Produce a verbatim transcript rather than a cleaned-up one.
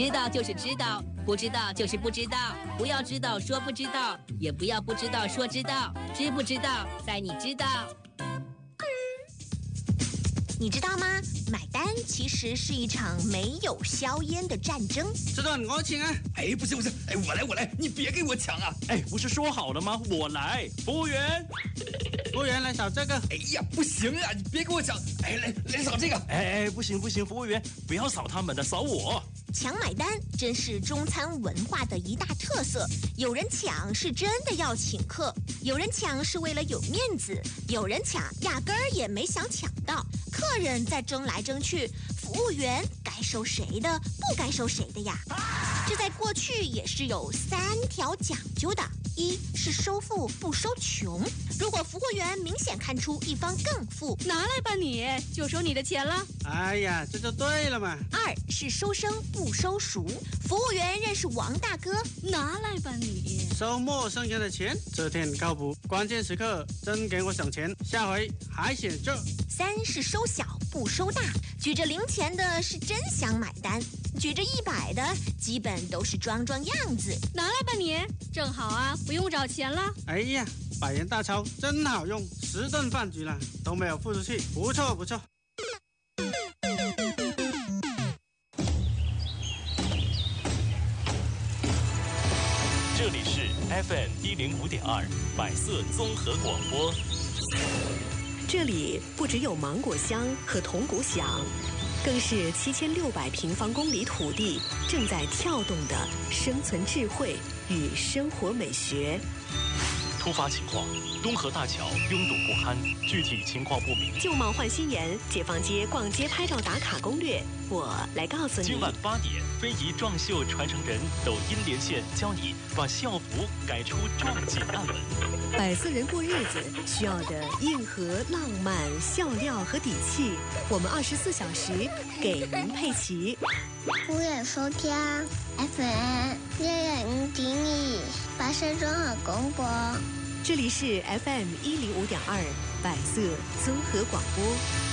知道就是知道，不知道就是不知道。不要知道说不知道，也不要不知道说知道。知不知道，在你知道。 你知道吗？买单其实是一场没有硝烟的战争。 这段我请啊！ 哎，不行不行，哎，我来我来，你别给我抢啊！ 哎，不是说好了吗？我来，服务员， 服务员来扫这个。 哎呀，不行啊，你别给我抢！哎，来来扫这个。 哎哎，不行不行，服务员不要扫他们的，扫我。 抢买单真是中餐文化的一大特色。有人抢是真的要请客，有人抢是为了有面子，有人抢压根儿也没想抢到。客人在争来争去，服务员该收谁的，不该收谁的呀？这在过去也是有三条讲究的。一是收富不收穷，如果服务员明显看出一方更富， 拿来吧你，就收你的钱了。 哎呀，这就对了嘛。 二是收生不收熟，服务员认识王大哥， 拿来吧你， 收陌生人的钱，这天靠谱，关键时刻真给我省钱，下回还选这。 三是收小不收大，举着零钱的是真想买单，举着一百的基本都是装装样子。 拿来吧你，正好啊，不用找钱了。 哎呀，百元大钞真好用，十顿饭局了都没有付出去，不错不错。 这里是 F M 一零五点二百色综合广播。 这里不只有芒果香和铜鼓响，更是七千六百平方公里土地正在跳动的生存智慧与生活美学。 突发情况，东河大桥拥堵不堪，具体情况不明。 旧貌换新颜，解放街逛街拍照打卡攻略，我来告诉你。 今晚八点，非遗壮绣传承人抖音连线，教你把校服改出壮锦案文。 百色人过日子需要的硬核、浪漫、笑料和底气，我们二十四小时给您配齐。 欢迎收听 F M 一零五点二百色综合广播， 这里是 F M 一零五点二百色综合广播。